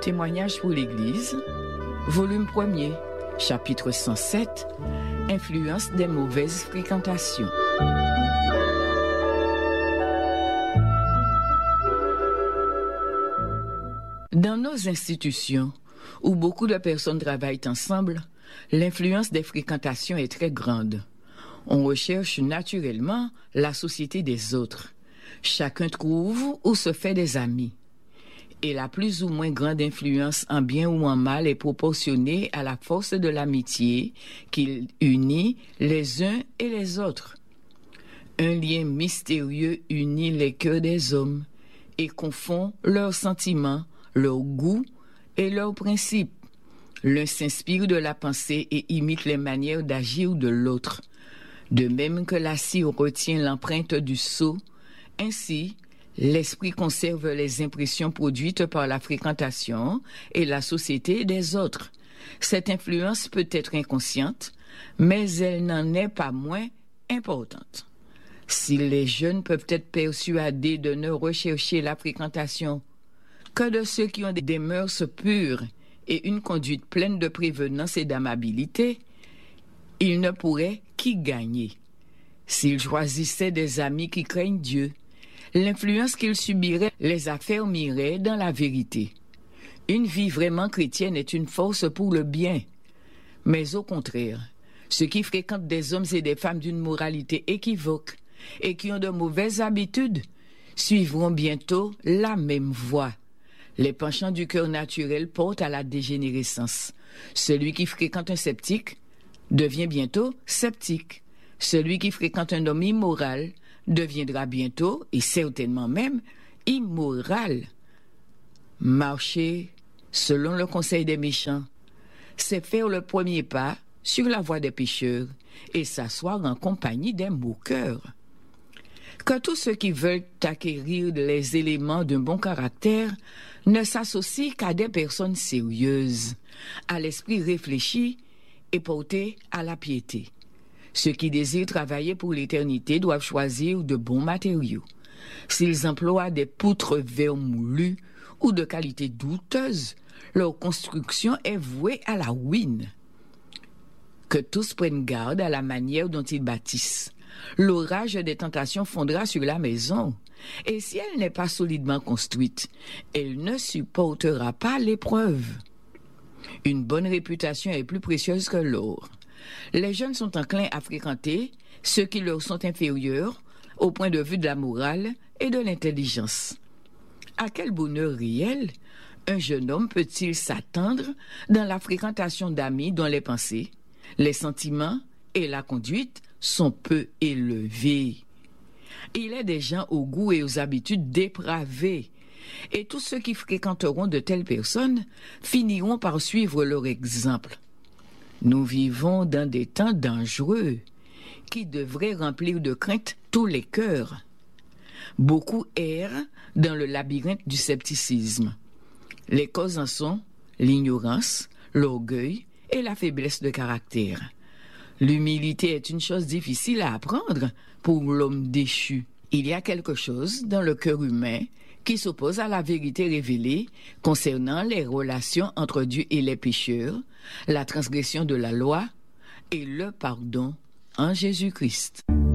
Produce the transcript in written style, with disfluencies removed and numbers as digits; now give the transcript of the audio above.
Témoignage pour l'Église, volume 1er, chapitre 107, influence des mauvaises fréquentations. Dans nos institutions, où beaucoup de personnes travaillent ensemble, l'influence des fréquentations est très grande. On recherche naturellement la société des autres. Chacun trouve ou se fait des amis. Et la plus ou moins grande influence en bien ou en mal est proportionnée à la force de l'amitié qui unit les uns et les autres. Un lien mystérieux unit les cœurs des hommes et confond leurs sentiments, leurs goûts et leurs principes. L'un s'inspire de la pensée et imite les manières d'agir de l'autre. De même que la cire retient l'empreinte du sceau, ainsi, l'esprit conserve les impressions produites par la fréquentation et la société des autres. Cette influence peut être inconsciente, mais elle n'en est pas moins importante. Si les jeunes peuvent être persuadés de ne rechercher la fréquentation que de ceux qui ont des mœurs pures et une conduite pleine de prévenance et d'amabilité, ils ne pourraient qu'y gagner. S'ils choisissaient des amis qui craignent Dieu, l'influence qu'ils subiraient les affermirait dans la vérité. Une vie vraiment chrétienne est une force pour le bien. Mais au contraire, ceux qui fréquentent des hommes et des femmes d'une moralité équivoque et qui ont de mauvaises habitudes suivront bientôt la même voie. Les penchants du cœur naturel portent à la dégénérescence. Celui qui fréquente un sceptique devient bientôt sceptique. Celui qui fréquente un homme immoral deviendra bientôt, et certainement même, immoral. Marcher selon le conseil des méchants, c'est faire le premier pas sur la voie des pécheurs et s'asseoir en compagnie des moqueurs. Que tous ceux qui veulent acquérir les éléments d'un bon caractère ne s'associent qu'à des personnes sérieuses, à l'esprit réfléchi et porté à la piété. Ceux qui désirent travailler pour l'éternité doivent choisir de bons matériaux. S'ils emploient des poutres vermoulues ou de qualité douteuse, leur construction est vouée à la ruine. Que tous prennent garde à la manière dont ils bâtissent. L'orage des tentations fondra sur la maison, et si elle n'est pas solidement construite, elle ne supportera pas l'épreuve. Une bonne réputation est plus précieuse que l'or. Les jeunes sont enclins à fréquenter ceux qui leur sont inférieurs au point de vue de la morale et de l'intelligence. À quel bonheur réel un jeune homme peut-il s'attendre dans la fréquentation d'amis dont les pensées, les sentiments et la conduite sont peu élevés? Il est des gens aux goûts et aux habitudes dépravés, et tous ceux qui fréquenteront de telles personnes finiront par suivre leur exemple. Nous vivons dans des temps dangereux qui devraient remplir de crainte tous les cœurs. Beaucoup errent dans le labyrinthe du scepticisme. Les causes en sont l'ignorance, l'orgueil et la faiblesse de caractère. L'humilité est une chose difficile à apprendre pour l'homme déchu. Il y a quelque chose dans le cœur humain qui s'oppose à la vérité révélée concernant les relations entre Dieu et les pécheurs, la transgression de la loi et le pardon en Jésus-Christ.